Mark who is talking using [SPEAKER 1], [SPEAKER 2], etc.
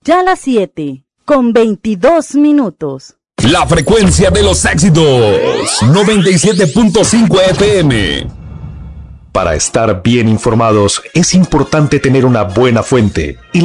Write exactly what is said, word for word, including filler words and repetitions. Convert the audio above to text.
[SPEAKER 1] Ya las siete, con veintidós minutos.
[SPEAKER 2] La frecuencia de los éxitos, noventa y siete punto cinco F M. Para estar bien informados es importante tener una buena fuente. Y